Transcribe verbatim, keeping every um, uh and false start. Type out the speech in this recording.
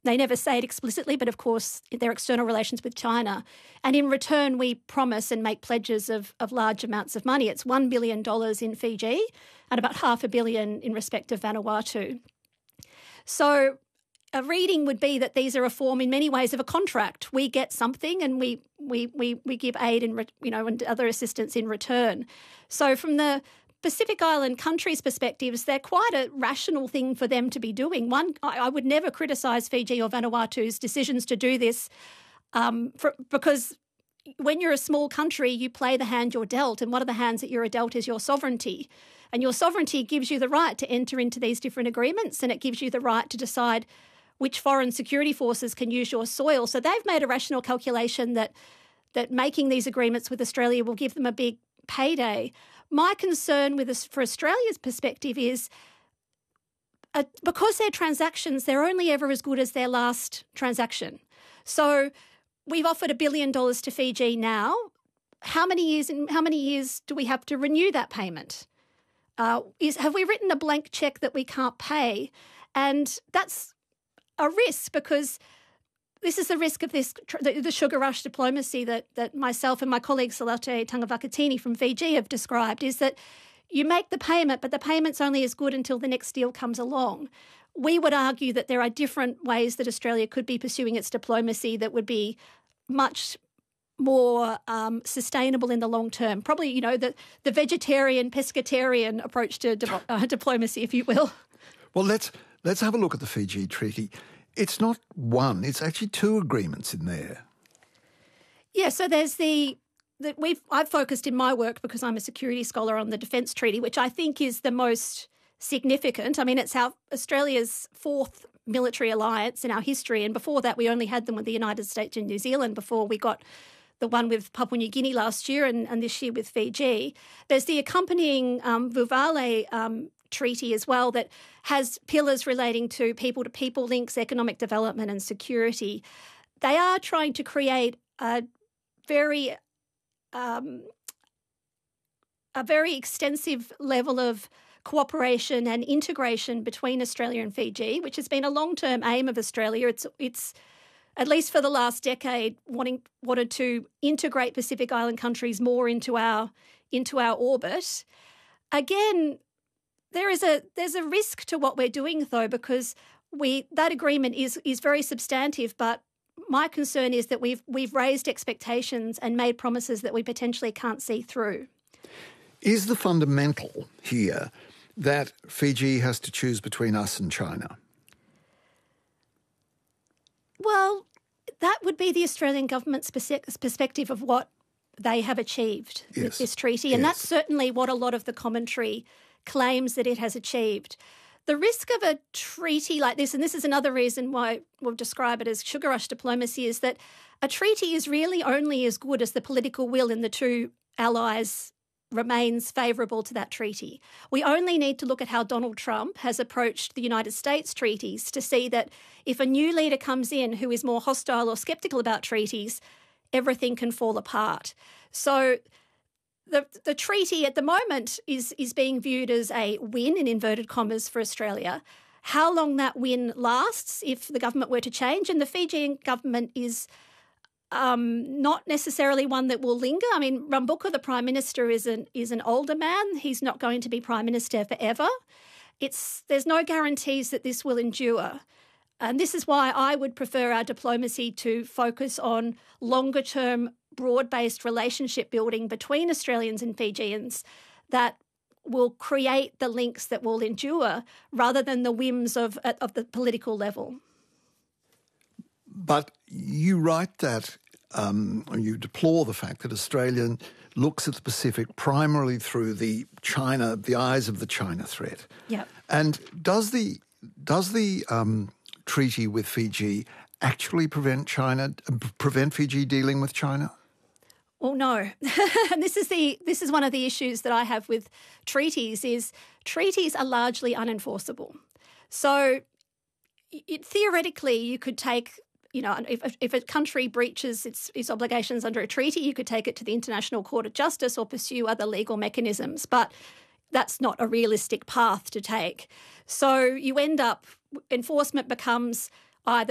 They never say it explicitly, but of course their external relations with China. And in return, we promise and make pledges of, of large amounts of money. It's one billion dollars in Fiji and about half a billion in respect of Vanuatu. So a reading would be that these are a form in many ways of a contract. We get something and we we we, we give aid and, you know, and other assistance in return. So from the Pacific Island countries' perspectives, they're quite a rational thing for them to be doing. One, I, I would never criticise Fiji or Vanuatu's decisions to do this um, for, because when you're a small country, you play the hand you're dealt, and one of the hands that you're dealt is your sovereignty. And your sovereignty gives you the right to enter into these different agreements, and it gives you the right to decide which foreign security forces can use your soil. So they've made a rational calculation that that making these agreements with Australia will give them a big payday. My concern with this, for Australia's perspective is uh, because they're transactions, they're only ever as good as their last transaction. So we've offered a billion dollars to Fiji now. How many years? In, how many years do we have to renew that payment? Uh, is have we written a blank cheque that we can't pay? And that's a risk because this is the risk of this the, the sugar rush diplomacy that that myself and my colleague Salate Tangavakatini from Fiji have described, is that you make the payment, but the payment's only as good until the next deal comes along. We would argue that there are different ways that Australia could be pursuing its diplomacy that would be much more um, sustainable in the long term. Probably, you know, the, the vegetarian, pescatarian approach to di- uh, diplomacy, if you will. Well, let's let's have a look at the Fiji Treaty. It's not one, it's actually two agreements in there. Yeah, so there's the, the we've I've focused in my work, because I'm a security scholar, on the Defence Treaty, which I think is the most significant. I mean, it's our Australia's fourth military alliance in our history, and before that we only had them with the United States and New Zealand before we got the one with Papua New Guinea last year and, and this year with Fiji. There's the accompanying um, Vuvale um, treaty as well that has pillars relating to people-to-people links, economic development and security. They are trying to create a very um, a very extensive level of cooperation and integration between Australia and Fiji, which has been a long-term aim of Australia. It's it's at least for the last decade wanting wanted to integrate Pacific Island countries more into our into our orbit. Again, there is a there's a risk to what we're doing though, because we that agreement is is very substantive, but my concern is that we've we've raised expectations and made promises that we potentially can't see through. Is the fundamental here that Fiji has to choose between us and China? Well, that would be the Australian government's perspective of what they have achieved yes. with this treaty, and yes. that's certainly what a lot of the commentary claims that it has achieved. The risk of a treaty like this, and this is another reason why we'll describe it as sugar rush diplomacy, is that a treaty is really only as good as the political will in the two allies remains favourable to that treaty. We only need to look at how Donald Trump has approached the United States treaties to see that if a new leader comes in who is more hostile or sceptical about treaties, everything can fall apart. So the the treaty at the moment is is being viewed as a win, in inverted commas, for Australia. How long that win lasts if the government were to change, and the Fijian government is Um, not necessarily one that will linger. I mean, Rambuka, the Prime Minister, is an is an older man. He's not going to be Prime Minister forever. It's there's no guarantees that this will endure. And this is why I would prefer our diplomacy to focus on longer-term, broad-based relationship building between Australians and Fijians that will create the links that will endure, rather than the whims of of the political level. But you write that, um, you deplore the fact that Australia looks at the Pacific primarily through the China, the eyes of the China threat. Yeah. And does the does the um, treaty with Fiji actually prevent China prevent Fiji dealing with China? Well, no. And this is the this is one of the issues that I have with treaties. Is treaties are largely unenforceable. So it, theoretically, you could take. You know, if, if a country breaches its, its obligations under a treaty, you could take it to the International Court of Justice or pursue other legal mechanisms. But that's not a realistic path to take. So you end up, enforcement becomes either